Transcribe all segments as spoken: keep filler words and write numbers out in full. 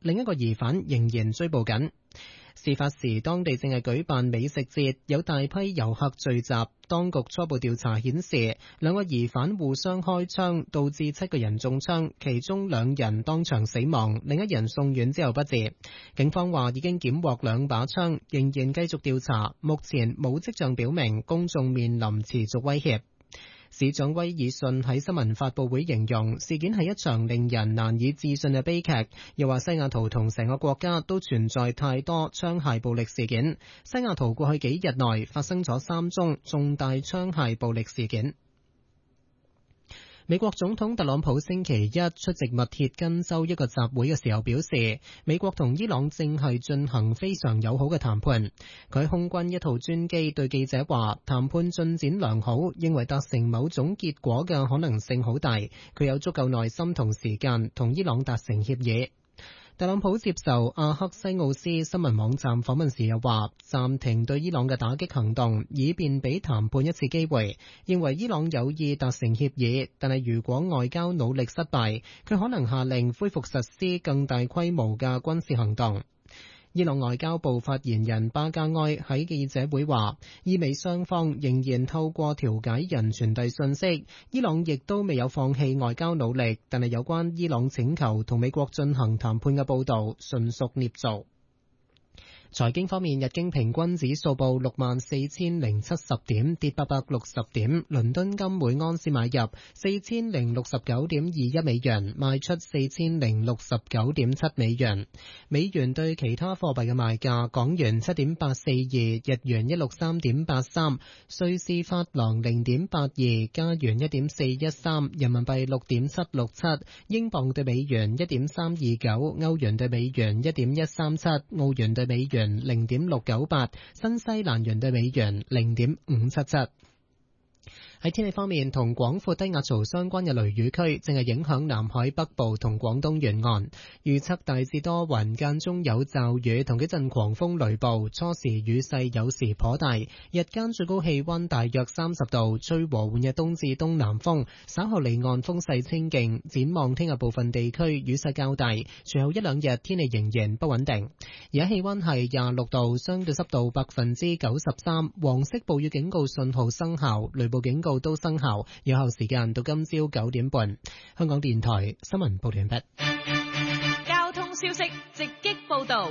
另一個疑犯仍然追捕緊。事發時，當地正係舉辦美食節，有大批遊客聚集。當局初步調查顯示，兩個疑犯互相開槍，導致七個人中槍，其中兩人當場死亡，另一人送院之後不治。警方話已經檢獲兩把槍，仍然繼續調查，目前冇跡象表明公眾面臨持續威脅。市長威爾遜喺新聞發佈會形容事件係一場令人難以置信嘅悲劇，又話西雅圖同成個國家都存在太多槍械暴力事件。西雅圖過去幾日內發生咗三宗重大槍械暴力事件。美國總統特朗普星期一出席密歇根州一個集會嘅時候表示，美國同伊朗正係進行非常友好嘅談判。佢喺空軍一號專機對記者話，談判進展良好，認為達成某種結果嘅可能性好大。佢有足夠耐心同時間同伊朗達成協議。特朗普接受阿克西奧斯新聞網站訪問時又話，暫停對伊朗嘅打擊行動，以便俾談判一次機會，認為伊朗有意達成協議，但係如果外交努力失敗，佢可能下令恢復實施更大規模嘅軍事行動。伊朗外交部發言人巴加埃喺記者會話，伊美雙方仍然透過調解人傳遞信息，伊朗亦都未有放棄外交努力，但係有關伊朗請求同美國進行談判嘅報導純屬捏造。財經方面，日經平均指數報六萬四千零七十點，跌八百六十點。倫敦金每安士買入四千零六十九點二一美元，賣出四千零六十九點七美元。美元對其他貨幣嘅賣價：港元七點八四二，日元一六三點八三，瑞士法郎零點八二，加元一點四一三，人民幣六點七六七，英鎊對美元一點三二九，歐元對美元一點一三七，澳元對美元零點六九八，新西蘭元對美元零點五七七。喺天氣方面，同廣闊低壓槽相關嘅雷雨區正係影響南海北部同廣東沿岸，預測大致多雲，間中有驟雨同幾陣狂風雷暴，初時雨勢有時頗大，日間最高氣溫大約三十度，吹和緩嘅東至東南風，稍後離岸風勢清勁。展望聽日部分地區雨勢較大，隨後一兩日天氣仍然不穩定。而家氣溫係廿六度，相對濕度百分之九十三，黃色暴雨警告信號生效，雷暴警告都生效，有效時間到今朝九點半。香港電台新聞報道完畢。 交通消息直擊報道。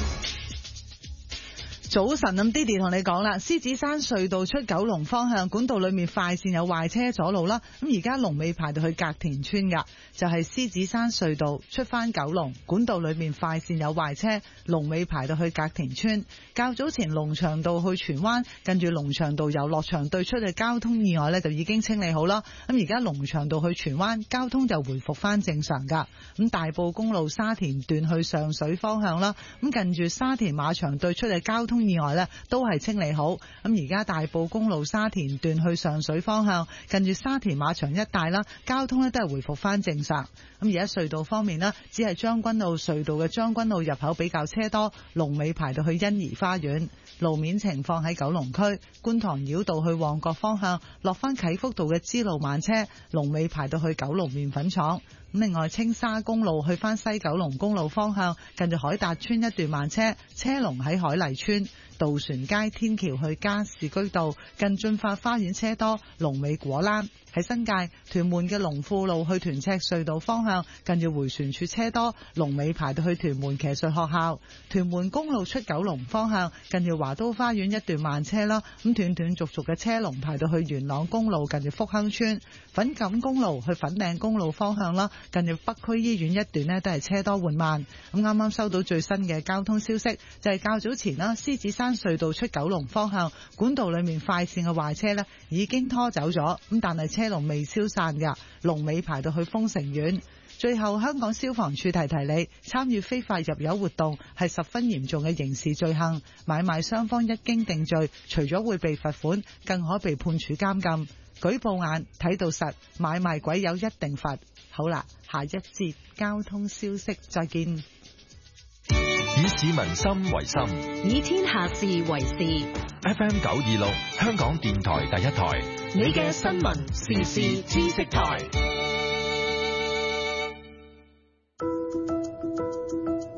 早晨，咁 Didi 同你講啦，獅子山隧道出九龍方向管道裏面快線有壞車阻路啦，咁而家龍尾排到去隔田村噶，就係獅子山隧道出翻九龍管道裏面快線有壞車，龍尾排到去隔田村。較早前龍翔道去荃灣，跟住龍翔道遊樂場對出嘅交通意外呢，就已經清理好啦，咁而家龍翔道去荃灣交通就回復翻正常噶。咁大埔公路沙田段去上水方向啦，咁近住沙田馬場對出嘅交通意外呢都係清理好，咁而家大埔公路沙田段去上水方向，近住沙田馬場一帶啦，交通呢都係回復翻正常。咁而家隧道方面呢，只係將軍澳隧道嘅將軍澳入口比較車多，龍尾排到去欣怡花園。路面情況喺九龍區觀塘繞道去旺角方向，落翻啟福道嘅支路慢車，龍尾排到去九龍麵粉廠。咁另外青沙公路去翻西九龍公路方向，近住海達村一段慢車，車龍喺海麗村。渡船街天橋去加士居道近駿發花園車多，龍尾果欄。喺新界屯門嘅龍富路去屯赤隧道方向，近住回旋處車多，龍尾排到去屯門騎術學校。屯門公路出九龍方向，近住華都花園一段慢車啦，咁斷斷續續嘅車龍排到去元朗公路近住福亨村。粉錦公路去粉嶺公路方向啦，近住北區醫院一段呢都係車多緩慢。咁啱啱收到最新嘅交通消息，就係較早前啦，獅子山隧道出九龍方向管道裏面快線嘅壞車呢已經拖走咗，咁但係車龍未消散噶，龍尾排到去豐城苑。最後，香港消防處提提你，參與非法入油活動係十分嚴重嘅刑事罪行，買賣雙方一經定罪，除咗會被罰款，更可被判處監禁。舉報眼睇到實，買賣鬼友一定罰。好啦，下一節交通消息再見。 以市民心為心， 以天下事為事。 F M 九二六，香港電台第一台， 你嘅新聞時事知識台。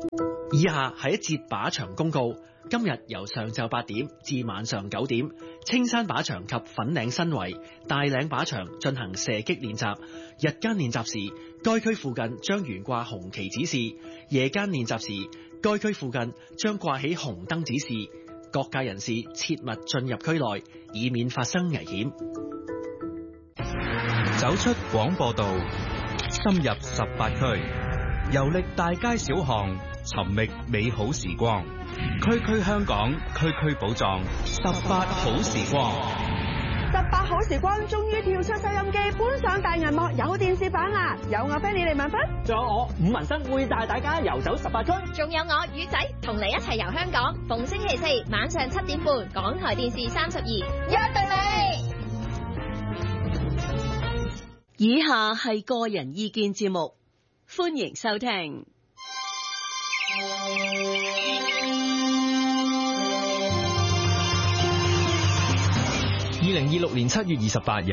以下係一節靶場公告。今日由上晝八點至晚上九點，青山靶場及粉嶺新圍、大嶺靶場進行射擊練習。日間練習時，該區附近將懸掛紅旗指示；夜間練習時，該區附近將掛起紅燈指示。各界人士切勿進入區內，以免發生危險。 走出廣播道，深入十八區，遊歷大街小巷，尋覓美好時光。區區香港，區區寶藏，十八好時光。 十八好時光終於跳出收音機，搬上大銀幕，有電視版啦！有我Penny李文芬， 仲有我伍文生會帶大家遊走十八區， 仲有我魚仔同你一齊遊香港。逢星期四晚上七點半，港台電視三十二，約定你。以下係個人意見節目，歡迎收聽。 二零二六年七月二十八日，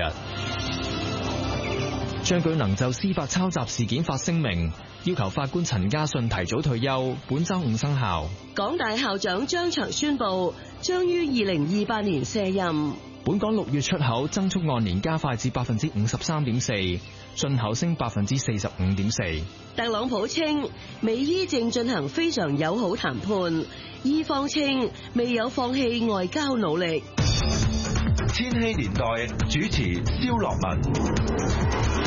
張舉能就司法抄襲事件發聲明，要求法官陳家信提早退休，本周五生效。 港大校長張翔宣布，將於二零二八年卸任。 本港六月出口增速按年加快至百分之五十三點四，進口升百分之四十五點四。 特朗普稱，美伊正進行非常友好談判，伊方稱未有放棄外交努力。 千禧年代主持蕭樂文。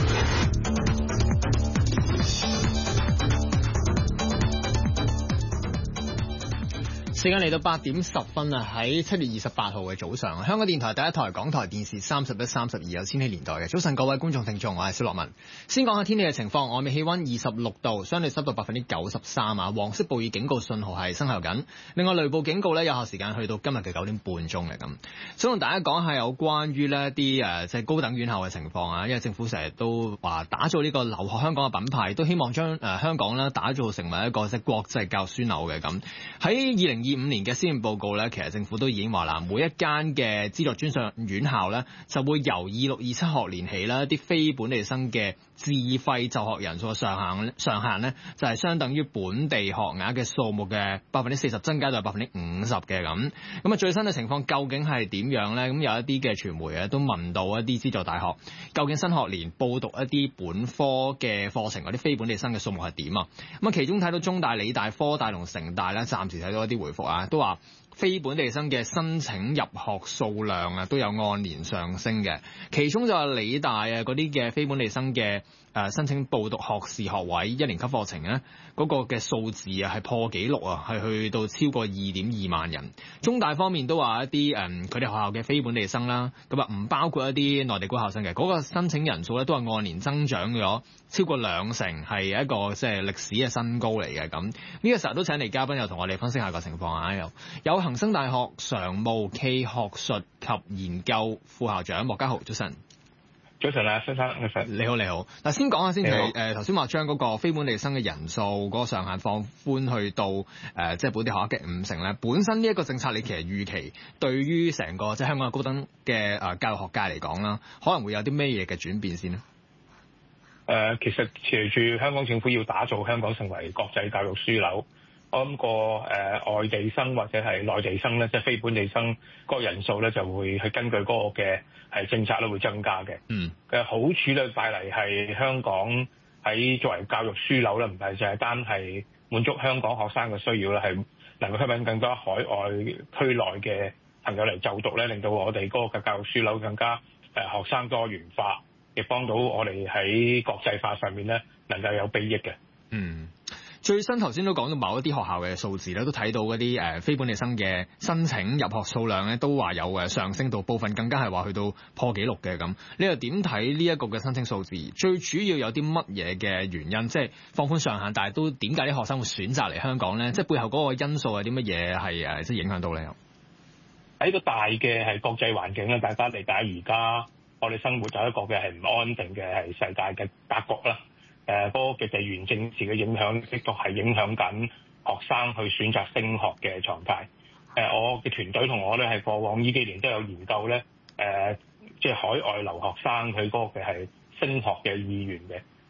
時間嚟到八點十分啊！喺七月二十八號嘅早上，香港電台第一台、港台電視三十一、三十二有千禧年代嘅早晨，各位觀眾聽眾，我係蕭樂文。先講下天氣嘅情況，外面氣溫二十六度，相對濕度百分之九十三啊。黃色暴雨警告信號係生效緊。另外雷暴警告咧有效時間去到今日嘅九點半鐘嘅咁。想同大家講下有關於呢啲誒即係高等院校嘅情況啊，因為政府成日都話打造呢個留學香港嘅品牌，都希望將誒香港咧打造成為一個即係國際教育樞紐嘅咁。喺二零二五年嘅施政報告咧，其實政府都已經話啦，每一間嘅資助專上院校咧，就會由二六二七學年起啦，啲非本地生嘅自費就學人數嘅上限上限咧，就係相等於本地學額嘅數目嘅百分之四十增加到百分之五十嘅咁。咁啊，最新嘅情況究竟係點樣咧？咁有一啲嘅傳媒啊，都問到一啲資助大學，究竟新學年報讀一啲本科嘅課程嗰啲非本地生嘅數目係點啊？咁啊，其中睇到中大、理大、科大同城大咧，暫時睇到一啲回覆啊，都話非本地生嘅申請入學數量啊，都有按年上升嘅。其中就係理大啊嗰啲嘅非本地生嘅誒申請報讀學士學位一年級課程咧，嗰個嘅數字啊係破紀錄啊，係去到超過二點二萬人。中大方面都話一啲誒佢哋學校嘅非本地生啦，咁啊唔包括一啲內地官校生嘅，嗰個申請人數咧都係按年增長咗超過兩成，係一個即係歷史嘅新高嚟嘅咁。呢個時候都請嚟嘉賓又同我哋分析下個情況啊，有有恒生大學常務暨學術及研究副校長莫家豪，早晨。 早晨啊，先生，早晨。 你好，你好。嗱，先講下先，係誒頭先話將嗰個非本地生嘅人數嗰個上限放寬去到誒即係本地學額嘅五成咧。本身呢一個政策，你其實預期對於成個即係香港嘅高等嘅誒教育學界嚟講啦，可能會有啲咩嘢嘅轉變先咧？誒、 呃，其實隨住香港政府要打造香港成為國際教育樞紐，我諗個誒外地生或者係內地生咧，即係非本地生嗰個人數咧，就會去根據嗰個嘅係政策咧會增加嘅。嗯，嘅好處咧帶嚟係香港喺作為教育樞紐咧，唔係淨係單係滿足香港學生嘅需要咧，係能夠吸引更多海外區內嘅朋友嚟就讀咧，令到我哋嗰個嘅教育樞紐更加誒學生多元化，亦幫到我哋喺國際化上面咧能夠有裨益嘅。 嗯。最新頭先都講到某一啲學校嘅數字咧，都睇到嗰啲誒非本地生嘅申請入學數量咧，都話有誒上升到，部分更加係話去到破紀錄嘅咁。你又點睇呢一個嘅申請數字？最主要有啲乜嘢嘅原因？即係放寬上限，但係都點解啲學生會選擇嚟香港咧？即係背後嗰個因素係啲乜嘢係誒即係影響到咧？ 喺個大嘅係國際環境咧，大家理解而家我哋生活就一個嘅係唔安定嘅係世界嘅格局啦。誒嗰個嘅地緣政治嘅影響，的確係影響緊學生去選擇升學嘅狀態。誒，我嘅團隊同我咧係過往呢幾年都有研究咧，誒，即係海外留學生佢嗰個嘅係升學嘅意願嘅。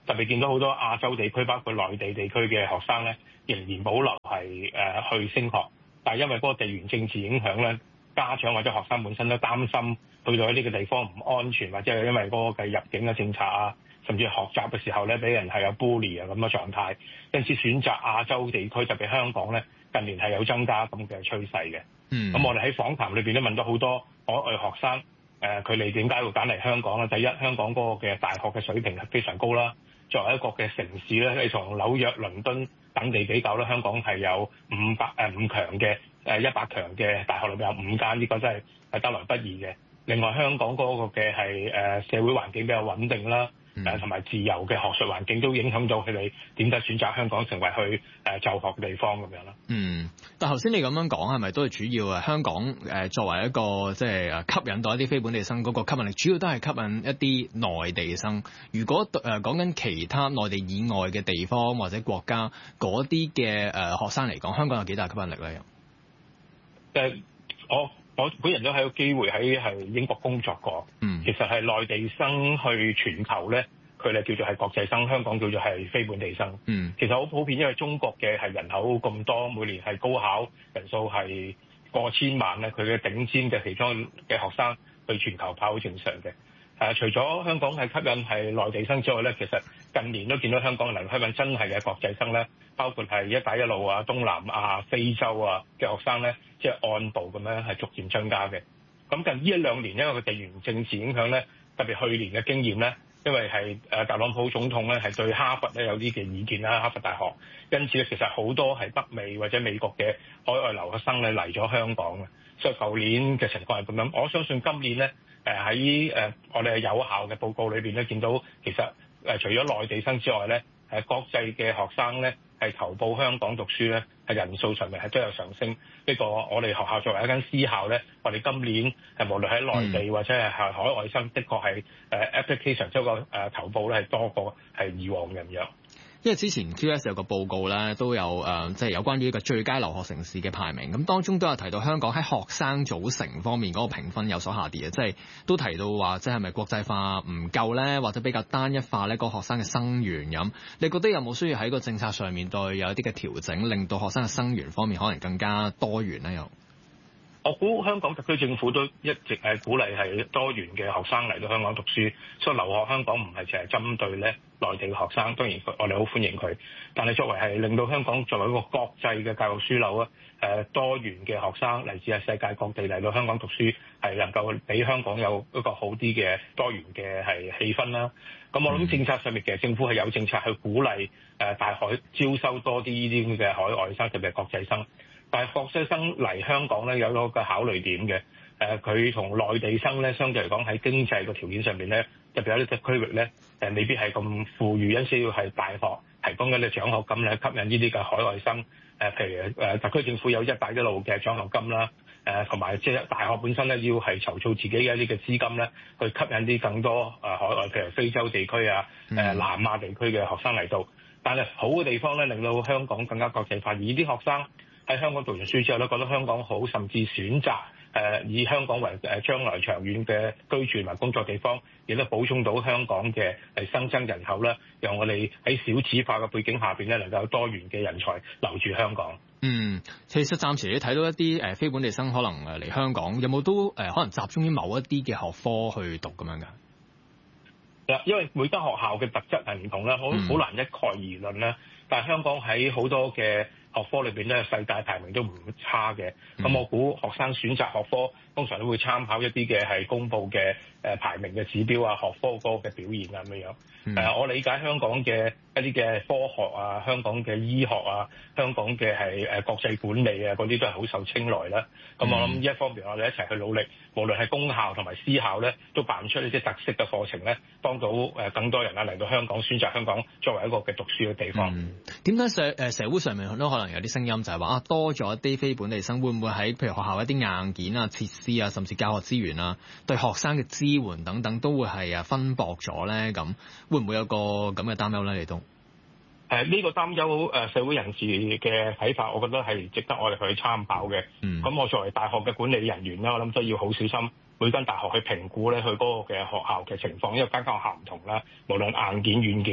特別見到好多亞洲地區，包括內地地區嘅學生咧，仍然保留係誒、呃、去升學，但係因為嗰個地緣政治影響咧，家長或者學生本身都擔心去到呢個地方唔安全，或者係因為嗰個嘅入境嘅政策啊，甚至學習嘅時候咧，俾人係有 bully 啊咁嘅狀態，因此選擇亞洲地區，特別香港咧，近年係有增加咁嘅趨勢嘅。嗯，咁我哋喺訪談裏邊都問到好多海外學生，誒佢哋點解會揀嚟香港咧？第一，香港嗰個嘅大學嘅水平係非常高啦。作為一個嘅城市咧，你同紐約、倫敦等地比較咧，香港係有五百誒五強嘅誒一百強嘅大學裏邊有五間，呢個真係係得來不易嘅。另外，香港嗰個嘅係誒社會環境比較穩定啦。誒同埋自由嘅學術環境都影響到佢哋點解選擇香港成為去誒就學嘅地方咁樣啦。 嗯，但頭先你咁樣講係咪都係主要啊？香港誒作為一個即係誒吸引到一啲非本地生嗰個吸引力，主要都係吸引一啲內地生。如果誒講緊其他內地以外嘅地方或者國家嗰啲嘅誒學生嚟講，香港有幾大吸引力咧？ 誒，我我本人都係有機會喺係英國工作過。嗯，其實係內地生去全球咧，佢哋叫做係國際生，香港叫做係非本地生。嗯，其實好普遍，因為中國嘅係人口咁多，每年係高考人數係過千萬咧，佢嘅頂尖嘅其中嘅學生去全球跑好正常嘅。誒、呃，除咗香港係吸引係內地生之外咧，其實近年都見到香港能夠吸引真係嘅國際生咧，包括係一帶一路啊、東南亞、非洲啊嘅學生咧，即係按部咁樣係逐漸增加嘅。咁近呢一兩年，因為個地緣政治影響咧，特別去年嘅經驗咧，因為係誒特朗普總統咧係對哈佛咧有啲嘅意見啦，哈佛大學，因此咧其實好多係北美或者美國嘅海外留學生咧嚟咗香港嘅，所以舊年嘅情況係咁樣。我相信今年咧誒喺誒我哋係有效嘅報告裏邊咧，見到其實誒除咗內地生之外咧，誒國際嘅學生咧係投報香港讀書咧，係人數上面係都有上升。呢個我哋學校作為一間私校咧，我哋今年係無論喺內地或者係海外生，的確係誒 application 即係個誒投報咧係多過係以往嘅咁樣。 因為之前 Q S 有個報告咧，都有誒，即係有關於一個最佳留學城市嘅排名。咁當中都有提到香港喺學生組成方面嗰個評分有所下跌嘅，即係都提到話，即係咪國際化唔夠咧，或者比較單一化咧？個學生嘅生源咁，你覺得有冇需要喺個政策上面對有一啲嘅調整，令到學生嘅生源方面可能更加多元咧？又？ 我估香港特區政府都一直係鼓勵係多元嘅學生嚟到香港讀書，所以留學香港唔係淨係針對咧內地嘅學生，當然我哋好歡迎佢。但係作為係令到香港作為一個國際嘅教育樞紐啊，誒多元嘅學生嚟自係世界各地嚟到香港讀書，係能夠俾香港有一個好啲嘅多元嘅係氣氛啦。咁我諗政策上面其實政府係有政策去鼓勵誒大學招收多啲呢啲咁嘅海外生，特別係國際生。但係國際生嚟香港咧有咗個考慮點嘅，誒佢同內地生咧相對嚟講喺經濟個條件上面咧，特別有啲區域咧誒未必係咁富裕，因此要係大學提供緊嘅獎學金咧吸引呢啲嘅海外生，誒譬如誒特區政府有一帶一路嘅獎學金啦，誒同埋即係大學本身咧要係籌措自己嘅一啲嘅資金咧，去吸引啲更多誒海外譬如非洲地區啊、誒南亞地區嘅學生嚟到。但係好嘅地方咧，令到香港更加國際化，而啲學生喺香港讀完書之後咧，覺得香港好，甚至選擇誒以香港為誒將來長遠嘅居住同埋工作地方，亦都補充到香港嘅係新增人口啦，讓我哋喺少子化嘅背景下邊咧，能夠有多元嘅人才留住香港。 嗯，其實暫時你睇到一啲誒非本地生可能誒嚟香港，有冇都誒可能集中於某一啲嘅學科去讀咁樣㗎？ 嗱，因為每間學校嘅特質係唔同啦，好好難一概而論啦。但係香港喺好多嘅學科裏邊咧，世界排名都唔差嘅。咁、嗯、我估學生選擇學科通常都會參考一啲嘅係公佈嘅誒排名嘅指標啊，學科嗰個嘅表現啊咁樣樣。誒、嗯呃，我理解香港嘅一啲嘅科學啊，香港嘅醫學啊，香港嘅係誒國際管理啊，嗰啲都係好受青睞啦。咁、嗯、我諗呢一方面，我哋一齊去努力，無論係公校同埋私校咧，都辦出呢啲特色嘅課程咧，幫到誒更多人啊嚟到香港選擇香港作為一個嘅讀書嘅地方。 點解社誒社會上面都可能有啲聲音就係話啊，多咗一啲非本地生，會唔會喺譬如學校一啲硬件啊、設施啊，甚至教學資源啊，對學生嘅支援等等，都會係啊分薄咗咧？咁會唔會有個咁嘅擔憂咧？你都誒呢個擔憂誒社會人士嘅睇法，我覺得係值得我哋去參考嘅。咁、嗯、我作為大學嘅管理人員啦，我諗都要好小心每間大學去評估咧佢嗰個嘅學校嘅情況，因為間間學校唔同啦，無論硬件軟件。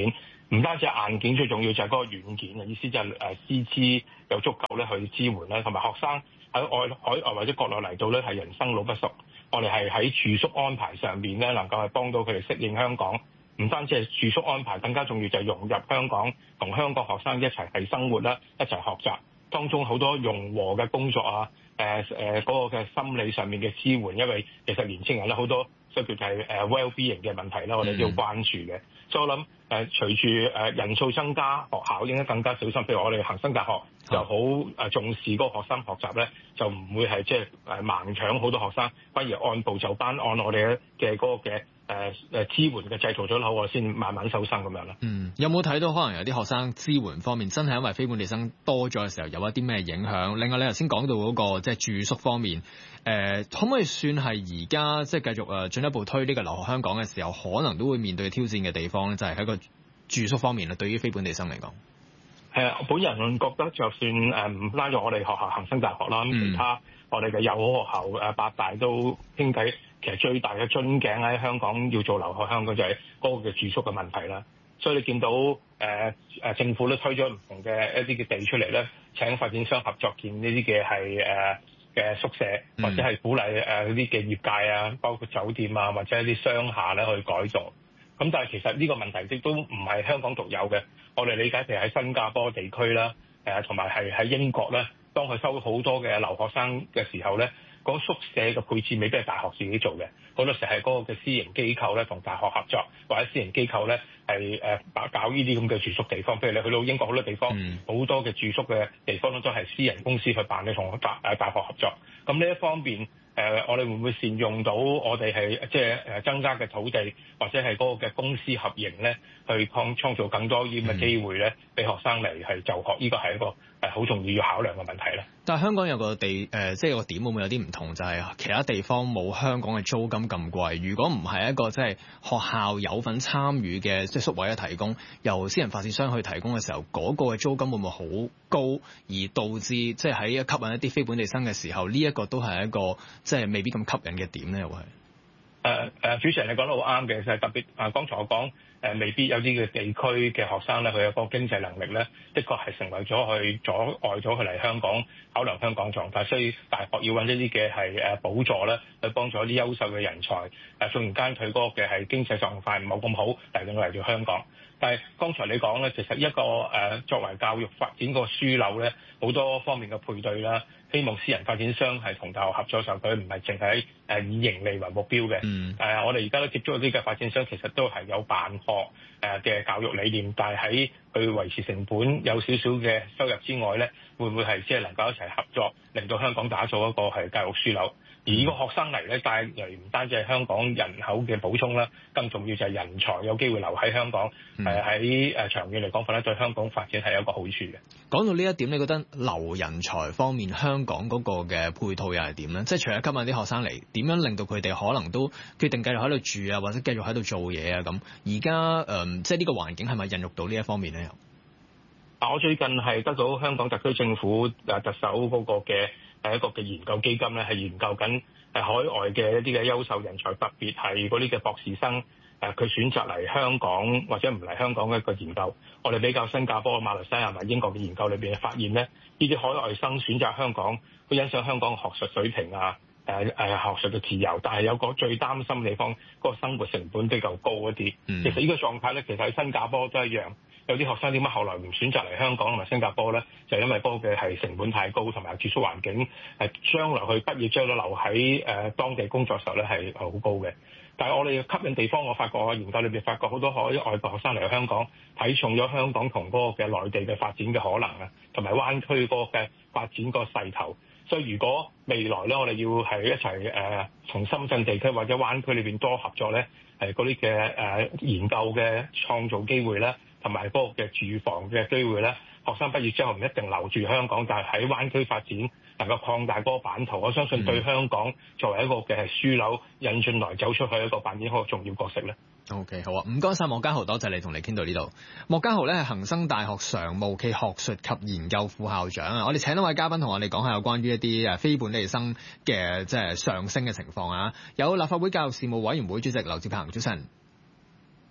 唔單止係硬件，最重要就係嗰個軟件嘅意思，就係誒師資有足夠咧去支援咧，同埋學生喺外海外或者國內嚟到咧係人生路不熟，我哋係喺住宿安排上面咧能夠係幫到佢哋適應香港。唔單止係住宿安排，更加重要就係融入香港，同香港學生一齊係生活啦，一齊學習。當中好多融和嘅工作啊，誒誒嗰個嘅心理上面嘅支援，因為其實年青人咧好多所以叫做係誒 well-being 嘅問題啦，我哋都要關注嘅。所以我諗誒隨住誒人數增加，學校應該更加小心。譬如我哋恒生大學就好誒重視嗰個學生學習咧，就唔會係即係誒盲搶好多學生，反而按部就班，按我哋嘅嗰個嘅誒誒支援嘅制度咗好，我先慢慢收生咁樣啦。 嗯，有冇睇到可能有啲學生支援方面真係因為非本地生多咗嘅時候有一啲咩影響？另外你頭先講到嗰個即係住宿方面，誒、呃、可唔可以算係而家即係繼續誒進一步推呢個留學香港嘅時候，可能都會面對挑戰嘅地方咧，就係、是、喺個住宿方面啦。對於非本地生嚟講， 係啊，本人覺得就算誒唔拉咗我哋學校恒生大學啦，咁、嗯、其他我哋嘅友好學校誒八大都傾偈。其實最大嘅樽頸喺香港要做留學香港就係嗰個嘅住宿嘅問題啦。所以你見到誒誒、呃、政府都推咗唔同嘅一啲嘅地出嚟咧，請發展商合作建呢啲嘅係誒嘅宿舍，或者係鼓勵誒嗰啲嘅業界啊，包括酒店啊，或者一啲商廈咧去改造。咁但係其實呢個問題亦都唔係香港獨有嘅。我哋理解譬如喺新加坡地區啦，誒同埋係喺英國咧，當佢收好多嘅留學生嘅時候咧，嗰、那個、宿舍嘅配置未必係大學自己做嘅，好多時係嗰個嘅私營機構咧同大學合作，或者私營機構咧係誒搞呢啲咁嘅住宿地方。譬如你去到英國好多地方，好、嗯、多嘅住宿嘅地方都係私人公司去辦理同大誒大學合作。咁呢一方面，誒、呃、我哋會唔會善用到我哋係即係誒增加嘅土地，或者係嗰個嘅公司合營咧，去創創造更多呢啲嘅機會咧，俾學生嚟係就學？呢個係一個誒好重要要考量嘅問題咧。 但係香港有個地誒、呃，即係個點會唔會有啲唔同？就係、是、其他地方冇香港嘅租金咁貴。如果唔係一個即係學校有份參與嘅即係宿位嘅提供，由私人發展商去提供嘅時候，嗰、那個嘅租金會唔會好高，而導致即係喺吸引一啲非本地生嘅時候，呢、這、一個都係一個即係未必咁吸引嘅點咧？又係誒誒，主持人你講得好啱嘅，就係特別啊，剛才我講。誒未必有啲嘅地區嘅學生咧，佢有個經濟能力咧，的確係成為咗去阻礙咗佢嚟香港考量香港狀態，所以大學要揾一啲嘅係誒補助咧，去幫助啲優秀嘅人才。誒突然間佢嗰個嘅係經濟狀況唔冇咁好，嚟到嚟到香港。但係剛才你講咧，其實一個誒作為教育發展個樞紐咧，好多方面嘅配對啦，希望私人發展商係同大學合作嘅時候，佢唔係淨係誒以盈利為目標嘅。嗯。誒，我哋而家都接觸嗰啲嘅發展商，其實都係有辦學誒嘅教育理念，但係喺佢維持成本有少少嘅收入之外咧，會唔會係即係能夠一齊合作，令到香港打造一個係教育樞紐？而呢個學生嚟咧，帶嚟唔單止係香港人口嘅補充啦，更重要就係人才有機會留喺香港，誒喺誒長遠嚟講，覺得對香港發展係有一個好處嘅。 講到呢一點，你覺得留人才方面，香港嗰個嘅配套又係點咧？即係除咗吸引啲學生嚟，點樣令到佢哋可能都決定繼續喺度住啊，或者繼續喺度做嘢啊咁？而家誒，即係呢個環境係咪孕育到呢一方面咧？ 啊，我最近係得到香港特區政府誒特首嗰個嘅。係一個嘅研究基金咧，係研究緊係海外嘅一啲嘅優秀人才，特別係嗰啲嘅博士生，誒佢選擇嚟香港或者唔嚟香港嘅一個研究。我哋比較新加坡、馬來西亞同埋英國嘅研究裏邊發現咧，呢啲海外生選擇香港，佢欣賞香港嘅學術水平啊，誒誒學術嘅自由，但係有個最擔心嘅地方，嗰個生活成本比較高一啲。嗯、其實呢個狀態咧，其實喺新加坡都一樣。有啲學生點解後來唔選擇嚟香港同埋新加坡咧？就係、因為嗰個嘅係成本太高，同埋住宿環境係將來去畢業之後留喺誒當地工作時候咧係好高嘅。但係我哋吸引地方，我發覺我研究裏邊發覺好多海外國學生嚟香港，睇重咗香港同嗰個嘅內地嘅發展嘅可能啊，同埋灣區嗰個嘅發展個勢頭。所以如果未來咧，我哋要係一齊誒從深圳地區或者灣區裏邊多合作咧，係嗰啲嘅誒研究嘅創造機會咧。同埋嗰個嘅住房嘅機會咧，學生畢業之後唔一定留住香港，但係喺灣區發展能夠擴大嗰個版圖，我相信對香港作為一個嘅樞紐引進來走出去一個扮演好重要角色咧。 OK， 好啊，唔該晒莫家豪，多謝你同你傾到呢度。莫家豪咧係恒生大學常務暨學術及研究副校長啊，我哋請一位嘉賓同我哋講下有關於一啲誒非本地生嘅即係上升嘅情況啊。有立法會教育事務委員會主席劉業鵬，早晨。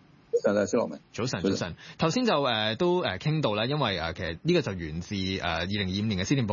晨啊，蕭樂文。 早晨，早晨。頭先就誒、呃、都誒傾到啦，因為誒、呃、其實呢個就源自誒二零二五年嘅施政報